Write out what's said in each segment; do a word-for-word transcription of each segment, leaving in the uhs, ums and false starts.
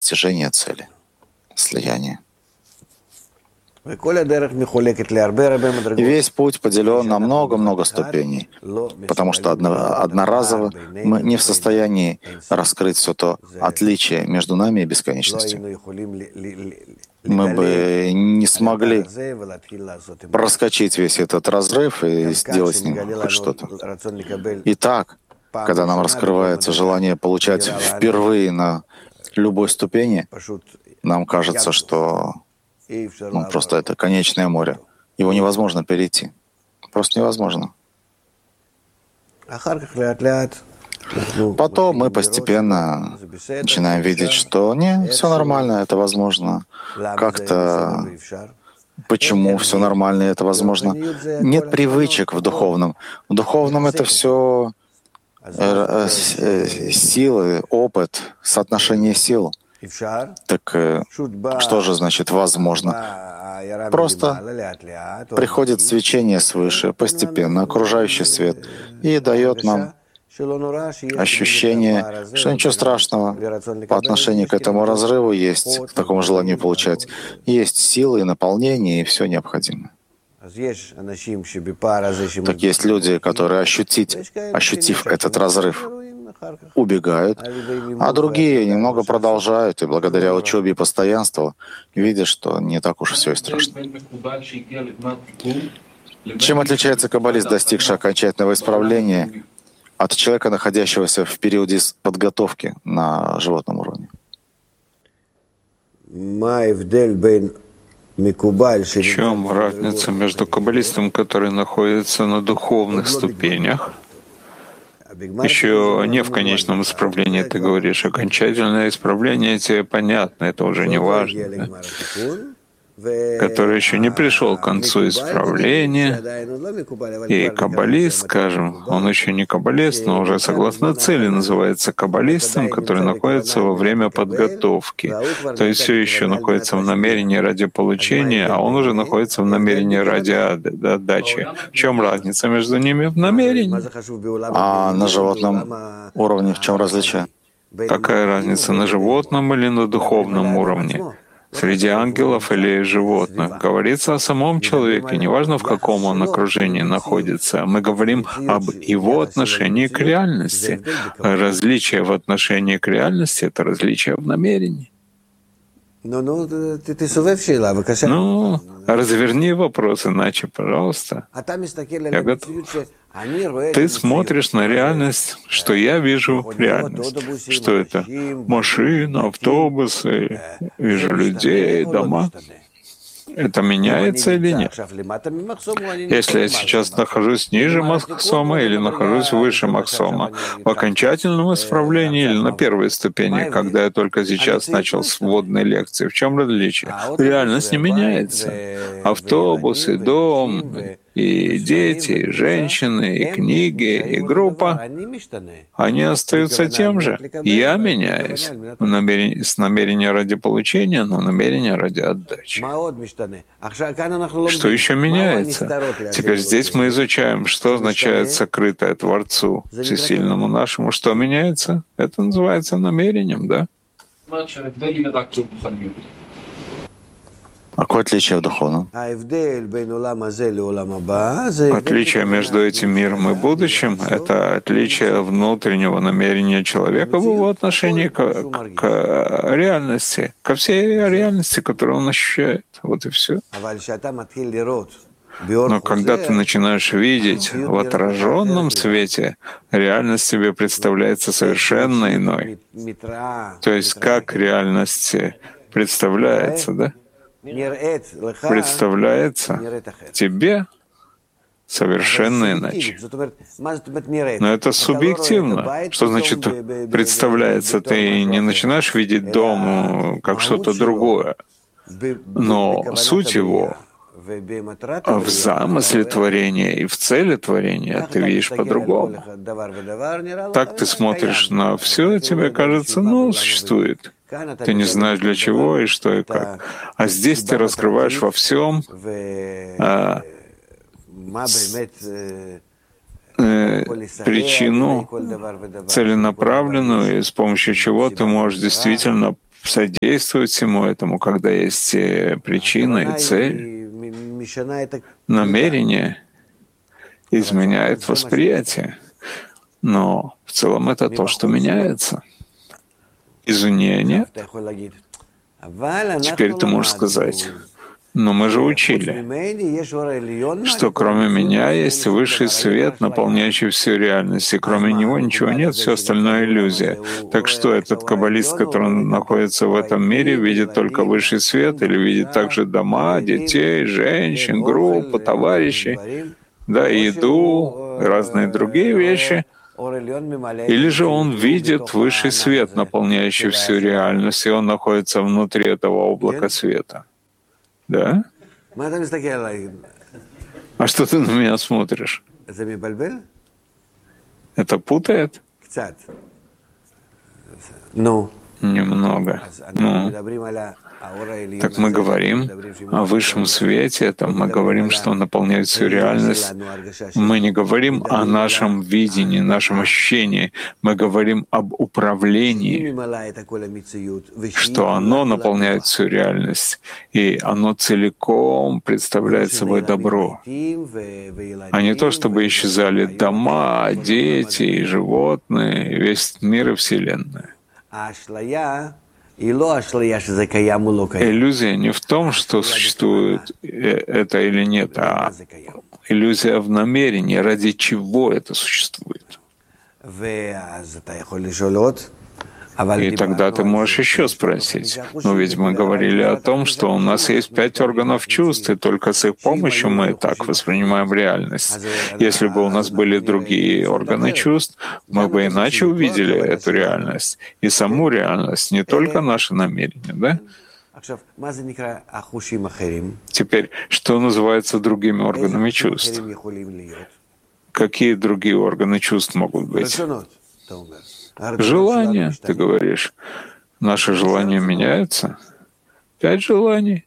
достижения цели, слияния. И весь путь поделен на много-много ступеней, потому что одноразово мы не в состоянии раскрыть все то отличие между нами и бесконечностью. Мы бы не смогли проскочить весь этот разрыв и сделать с ним хоть что-то. Итак, когда нам раскрывается желание получать впервые на любой ступени, нам кажется, что ну, просто это конечное море. Его невозможно перейти. Просто невозможно. Потом мы постепенно начинаем видеть, что не, все нормально, это возможно. Как-то почему все нормально, это возможно. Нет привычек в духовном. В духовном это все силы, опыт, соотношение сил. Так что же значит возможно? Просто приходит свечение свыше, постепенно, окружающий свет, и дает нам ощущение, что ничего страшного по отношению к этому разрыву есть, к такому желанию получать. Есть силы, наполнение и все необходимое. Так есть люди, которые, ощутить, ощутив этот разрыв, убегают, а другие немного продолжают, и благодаря учебе и постоянству видят, что не так уж все и страшно. Чем отличается каббалист, достигший окончательного исправления, от человека, находящегося в периоде подготовки на животном уровне? В чем разница между каббалистом, который находится на духовных ступенях, еще не в конечном исправлении, ты говоришь, окончательное исправление тебе понятно, это уже не важно, да? Который еще не пришел к концу исправления, и каббалист, скажем, он еще не каббалист, но уже согласно цели называется каббалистом, который находится во время подготовки. То есть все еще находится в намерении ради получения, а он уже находится в намерении ради отдачи. В чем разница между ними? В намерении. А на животном уровне в чем различие? Какая разница, на животном или на духовном уровне? Среди ангелов или животных. Говорится о самом человеке, неважно в каком он окружении находится. Мы говорим об его отношении к реальности. Различие в отношении к реальности — это различие в намерении. Ну, разверни вопрос иначе, пожалуйста. Я готов. Ты смотришь на реальность, что я вижу реальность. Что это? Машина, автобусы, вижу людей, дома. Это меняется или нет? Если я сейчас нахожусь ниже Махсома или нахожусь выше Махсома, в окончательном исправлении или на первой ступени, когда я только сейчас начал с вводной лекции, в чем различие? Реальность не меняется. Автобус и дом, и дети, и женщины, и книги, и группа, они остаются тем же. Я меняюсь с намерения ради получения, но намерения ради отдачи. Что еще меняется? Теперь здесь мы изучаем, что означает сокрытое Творцу, Всесильному нашему. Что меняется? Это называется намерением, да? Какое отличие в духовном? Отличие между этим миром и будущим — это отличие внутреннего намерения человека в его отношении к, к реальности, ко всей реальности, которую он ощущает. Вот и все. Но когда ты начинаешь видеть в отраженном свете, реальность тебе представляется совершенно иной. То есть как реальность представляется, да? Представляется тебе совершенно иначе. Но это субъективно. Что значит представляется? Ты не начинаешь видеть дом как что-то другое. Но суть его в замысле творения и в цели творения ты видишь по-другому. Так ты смотришь на все, тебе кажется, ну, существует. Ты не знаешь для чего и что и как. А здесь ты раскрываешь во всем а, с, э, причину целенаправленную, и с помощью чего ты можешь действительно содействует всему этому, когда есть причина и цель. Намерение изменяет восприятие. Но в целом это то, что меняется. Извне нет. Теперь ты можешь сказать, но мы же учили, что кроме меня есть высший свет, наполняющий всю реальность, и кроме него ничего нет, все остальное иллюзия. Так что этот каббалист, который находится в этом мире, видит только высший свет или видит также дома, детей, женщин, группы, товарищей, да, еду, разные другие вещи? Или же он видит высший свет, наполняющий всю реальность, и он находится внутри этого облака света? Да? А что ты на меня смотришь? Это путает? Немного. Ну, так мы говорим о высшем свете, это мы говорим, что он наполняет всю реальность. Мы не говорим о нашем видении, нашем ощущении. Мы говорим об управлении, что оно наполняет всю реальность, и оно целиком представляет собой добро, а не то, чтобы исчезали дома, дети, и животные, весь мир и Вселенная. Иллюзия не в том, что существует это или нет, а иллюзия в намерении, ради чего это существует. И тогда ты можешь еще спросить, но ведь мы говорили о том, что у нас есть пять органов чувств, и только с их помощью мы так воспринимаем реальность. Если бы у нас были другие органы чувств, мы бы иначе увидели эту реальность, и саму реальность, не только наши намерения, да? Теперь, что называется другими органами чувств? Какие другие органы чувств могут быть? Желания, ты говоришь. Наши желания меняются. Пять желаний.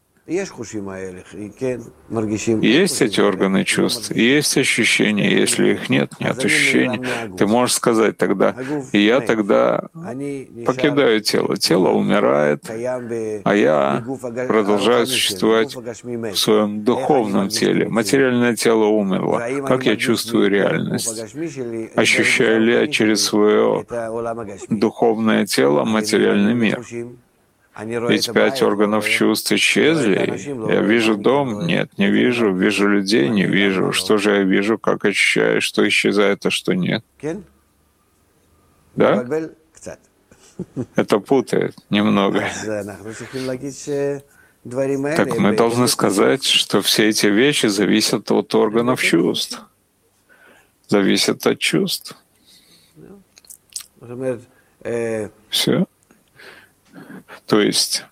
Есть эти органы чувств, есть ощущения. Если их нет, нет ощущений. Ты можешь сказать тогда, и я тогда покидаю тело. Тело умирает, а я продолжаю существовать в своем духовном теле. Материальное тело умерло. Как я чувствую реальность? Ощущаю ли я через свое духовное тело материальный мир? Ведь пять органов чувств исчезли. Я вижу дом? Нет, не вижу. Вижу людей? Не вижу. Что же я вижу, как ощущаю, что исчезает, а что нет? Да? Это путает немного. Так мы должны сказать, что все эти вещи зависят от органов чувств. Зависят от чувств. Все. То есть,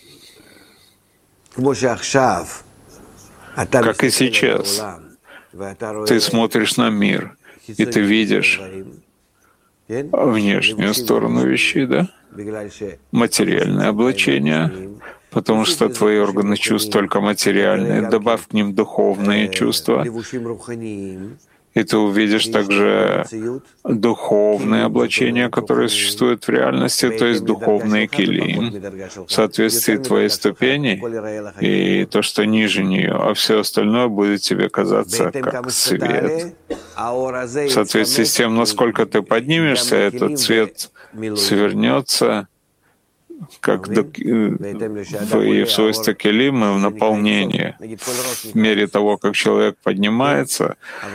как и сейчас, ты смотришь на мир, и ты видишь внешнюю сторону вещей, да? Материальное облачение, потому что твои органы чувств только материальные. Добавь к ним духовные чувства, и ты увидишь также духовные облачения, которые существуют в реальности, то есть духовные килим, в соответствии твоей ступени и то, что ниже нее, а все остальное будет тебе казаться как свет. В соответствии с тем, насколько ты поднимешься, этот свет свернется, как в свойстве келима, в наполнении. В мере того, как человек поднимается,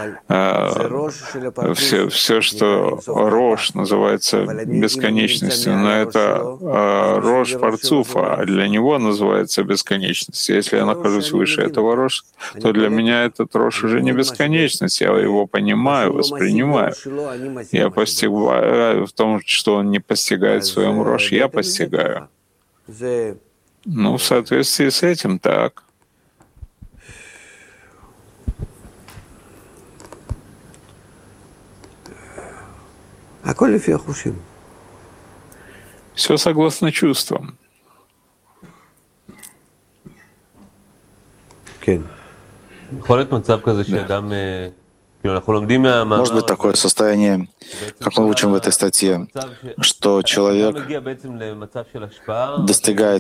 все, все что рош называется бесконечностью, но это рош парцуфа, а для него называется бесконечностью. Если я нахожусь выше этого рош, то для меня этот рош уже не бесконечность, я его понимаю, воспринимаю. Я постигаю в том, что он не постигает в своем рош, я постигаю. Ну, в соответствии с этим, так. Все согласно чувствам. יכול להיות מצב כזה שאדם Может быть такое состояние, как мы учим в этой статье, что человек достигает